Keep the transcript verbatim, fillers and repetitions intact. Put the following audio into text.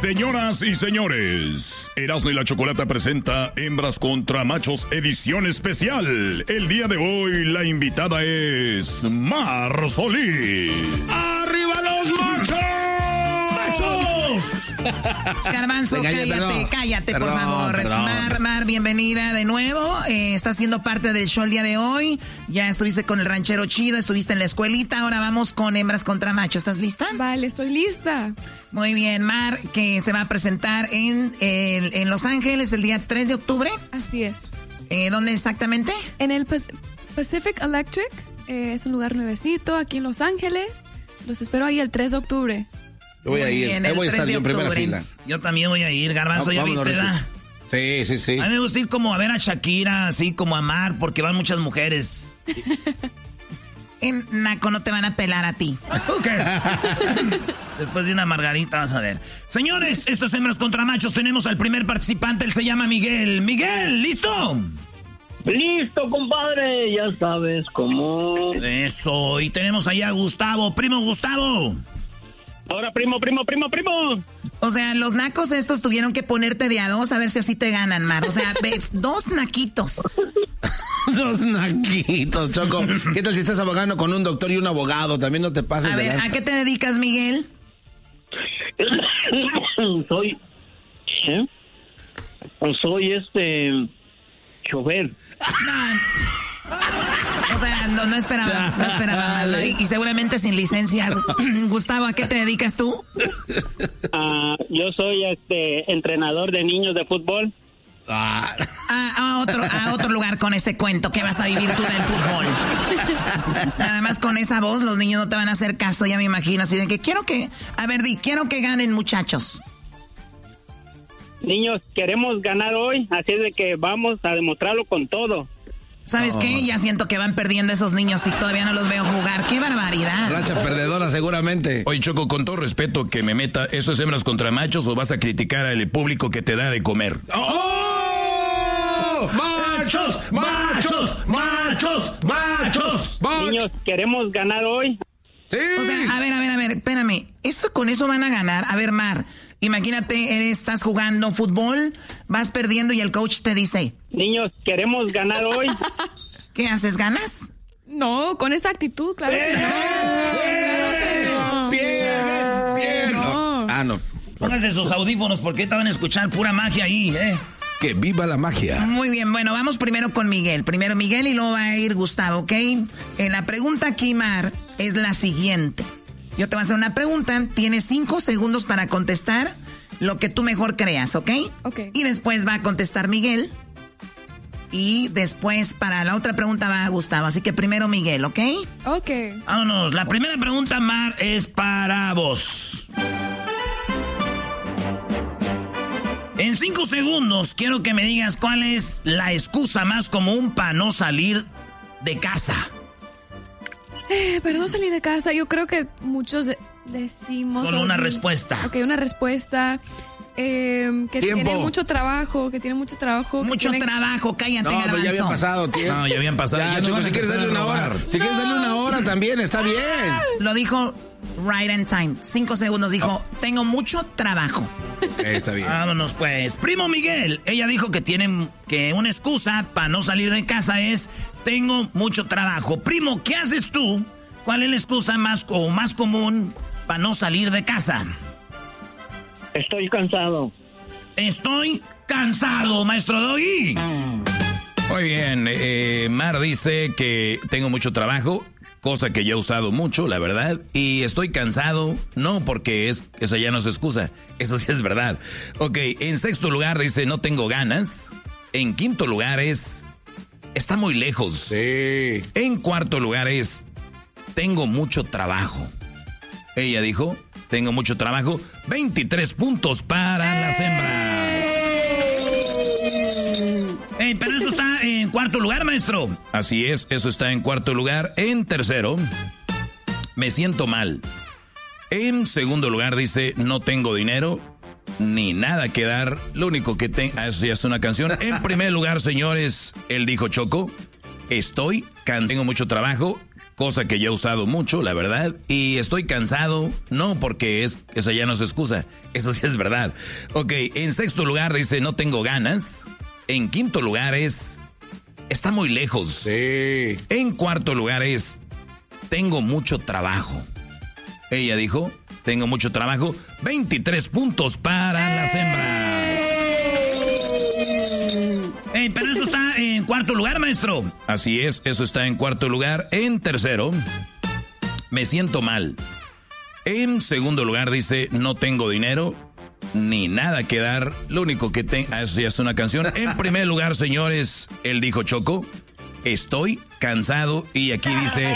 Señoras y señores, Erasmo y la Chocolata presenta Hembras contra Machos edición especial. El día de hoy la invitada es Mar Solís. ¡Arriba los machos! ¡Machos! Garbanzo, cállate, perdón. cállate, perdón, por favor. Perdón. Mar, Mar, bienvenida de nuevo. Eh, estás siendo parte del show el día de hoy. Ya estuviste con el ranchero chido, estuviste en la escuelita. Ahora vamos con Hembras contra Machos. ¿Estás lista? Vale, estoy lista. Muy bien, Mar, que se va a presentar en, en, en Los Ángeles el día tres de octubre. Así es. Eh, ¿Dónde exactamente? En el Pacific Electric. Eh, es un lugar nuevecito aquí en Los Ángeles. Los espero ahí el tres de octubre. Yo voy a ir, bien, ahí voy a estar yo en primera fila. Yo también voy a ir, Garbanzo, ¿ya viste, verdad? Sí, sí, sí. A mí me gusta ir como a ver a Shakira, así como a Mar, porque van muchas mujeres. En Naco no te van a pelar a ti. Ok. Después de una margarita vas a ver. Señores, estas Hembras contra Machos, tenemos al primer participante, él se llama Miguel. Miguel, ¿listo? Listo, compadre, ya sabes cómo. Eso, y tenemos allá a Gustavo, primo Gustavo. Ahora, primo, primo, primo, primo. O sea, los nacos estos tuvieron que ponerte de a dos a ver si así te ganan, Mar. O sea, ves, dos naquitos. Dos naquitos, Choco. ¿Qué tal si estás abogando con un doctor y un abogado? También no te pases a de ver, lanza. ¿a qué te dedicas, Miguel? Soy... ¿eh? Soy este... chofer. O sea, no, no esperaba, no esperaba más, ¿no? y, y seguramente sin licencia. Gustavo, ¿a qué te dedicas tú? Uh, yo soy este entrenador de niños de fútbol. Ah. A, a, otro, a otro lugar con ese cuento que vas a vivir tú del fútbol. Nada más con esa voz los niños no te van a hacer caso, ya me imagino. Así de que quiero que, a ver, di, quiero que ganen, muchachos. Niños, queremos ganar hoy, así es de que vamos a demostrarlo con todo. ¿Sabes oh. qué? Ya siento que van perdiendo esos niños y todavía no los veo jugar. ¡Qué barbaridad! Racha perdedora seguramente. Oye, Choco, con todo respeto que me meta, ¿eso es Hembras contra Machos o vas a criticar al público que te da de comer? ¡Oh! ¡Machos! ¡Machos! ¡Machos! ¡Machos! Niños, queremos ganar hoy. Sí. O sea, a ver, a ver, a ver, espérame. ¿Eso con eso van a ganar? A ver, Mar, imagínate, eres, estás jugando fútbol, vas perdiendo y el coach te dice... Niños, queremos ganar hoy. ¿Qué haces, ganas? No, con esa actitud, claro que no. Claro que no. Bien, bien. No. Ah, no. Pónganse sus audífonos porque te van a escuchar pura magia ahí, ¿eh? Que viva la magia. Muy bien, bueno, vamos primero con Miguel. Primero Miguel y luego va a ir Gustavo, ¿ok? Eh, la pregunta aquí, Mar, es la siguiente. Yo te voy a hacer una pregunta, tienes cinco segundos para contestar lo que tú mejor creas, ¿ok? Ok. Y después va a contestar Miguel. Y después para la otra pregunta va Gustavo. Así que primero Miguel, ¿ok? Ok. Vámonos, la primera pregunta, Mar, es para vos. En cinco segundos quiero que me digas cuál es la excusa más común para no salir de casa. Eh, para no salir de casa, yo creo que muchos de- decimos... Solo una ok, respuesta. Ok, una respuesta. Eh, que Tiempo. tiene mucho trabajo, que tiene mucho trabajo. que Mucho tiene- trabajo, cállate, No, pero Garbanzo. ya había pasado tiempo. No, ya habían pasado. Ya, Ya no Choco, van a si quieres empezar darle a una hora. robar. Si quieres darle una hora también, está bien. Lo dijo right on time. Cinco segundos, dijo, tengo mucho trabajo. Eh, está bien. Vámonos pues. Primo Miguel, ella dijo que tiene que una excusa para no salir de casa es tengo mucho trabajo. Primo, ¿qué haces tú? ¿Cuál es la excusa más o más común para no salir de casa? Estoy cansado. Estoy cansado, maestro Doggy. Muy bien, eh, Mar dice que tengo mucho trabajo, cosa que yo he usado mucho, la verdad, y estoy cansado, no porque es, eso ya no es excusa, eso sí es verdad. Ok, en sexto lugar dice no tengo ganas, en quinto lugar es está muy lejos, Sí. en cuarto lugar es tengo mucho trabajo. Ella dijo, tengo mucho trabajo, veintitrés puntos para las hembras. Eh, pero eso está en cuarto lugar, maestro. Así es, eso está en cuarto lugar. En tercero, me siento mal. En segundo lugar dice, no tengo dinero, ni nada que dar. Lo único que tengo, ah, eso ya es una canción. En primer lugar, señores, él dijo, Choco, estoy cansado, tengo mucho trabajo, cosa que yo he usado mucho, la verdad, y estoy cansado, no porque es, eso ya no es excusa, eso sí es verdad. Ok, en sexto lugar dice, no tengo ganas. En quinto lugar es, está muy lejos. Sí. En cuarto lugar es, tengo mucho trabajo. Ella dijo, tengo mucho trabajo. veintitrés puntos para las hembras. Eh, pero eso está en cuarto lugar, maestro. Así es, eso está en cuarto lugar. En tercero, me siento mal. En segundo lugar dice, no tengo dinero ni nada que dar. Lo único que tengo, ah, eso ya es una canción. En primer lugar, señores, él dijo, Choco, estoy cansado. Y aquí dice,